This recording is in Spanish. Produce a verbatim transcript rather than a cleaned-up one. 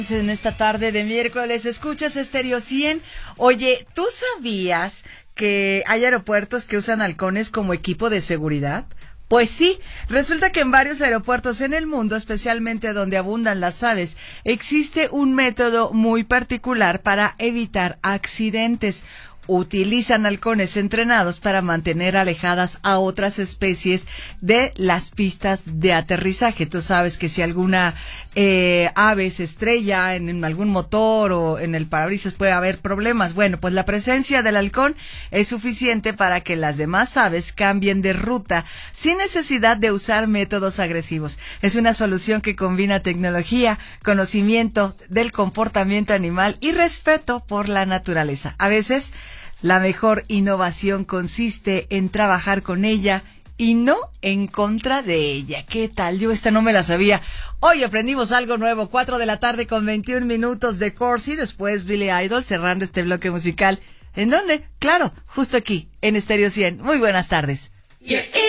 En esta tarde de miércoles, escuchas Estéreo cien. Oye, ¿tú sabías que hay aeropuertos que usan halcones como equipo de seguridad? Pues sí, resulta que en varios aeropuertos en el mundo, especialmente donde abundan las aves, existe un método muy particular para evitar accidentes. Utilizan halcones entrenados para mantener alejadas a otras especies de las pistas de aterrizaje. Tú sabes que si alguna eh, ave se estrella en, en algún motor o en el parabrisas puede haber problemas. Bueno, pues la presencia del halcón es suficiente para que las demás aves cambien de ruta sin necesidad de usar métodos agresivos. Es una solución que combina tecnología, conocimiento del comportamiento animal y respeto por la naturaleza. A veces la mejor innovación consiste en trabajar con ella y no en contra de ella. ¿Qué tal? Yo esta no me la sabía. Hoy aprendimos algo nuevo. Cuatro de la tarde con veintiún minutos de Corsi. Después Billy Idol cerrando este bloque musical. ¿En dónde? Claro, justo aquí, en Estéreo cien. Muy buenas tardes.